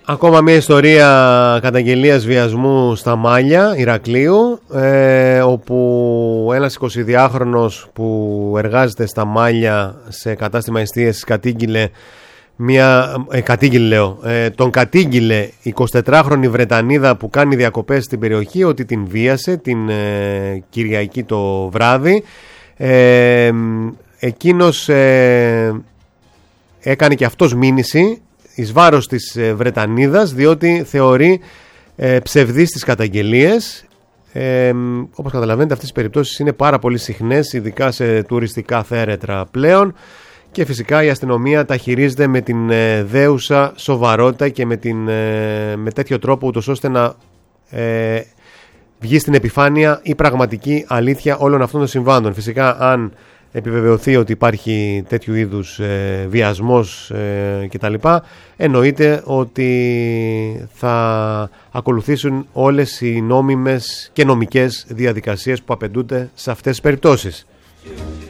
Ακόμα μια ιστορία καταγγελίας βιασμού στα Μάλια Ηρακλείου, όπου ένας 22χρονος που εργάζεται στα Μάλια σε κατάστημα εστίασης τον κατήγγειλε 24χρονη Βρετανίδα που κάνει διακοπές στην περιοχή ότι την βίασε την Κυριακή το βράδυ. Εκείνος έκανε και αυτός μήνυση εις βάρος της Βρετανίδας, διότι θεωρεί ψευδείς τις καταγγελίες. Όπως καταλαβαίνετε, αυτές οι περιπτώσεις είναι πάρα πολύ συχνές, ειδικά σε τουριστικά θέρετρα πλέον, και φυσικά η αστυνομία τα χειρίζεται με την δέουσα σοβαρότητα και με τέτοιο τρόπο, ούτως ώστε να βγει στην επιφάνεια η πραγματική αλήθεια όλων αυτών των συμβάντων. Φυσικά, αν επιβεβαιωθεί ότι υπάρχει τέτοιου είδους βιασμός κτλ., εννοείται ότι θα ακολουθήσουν όλες οι νόμιμες και νομικές διαδικασίες που απαιτούνται σε αυτές τις περιπτώσεις.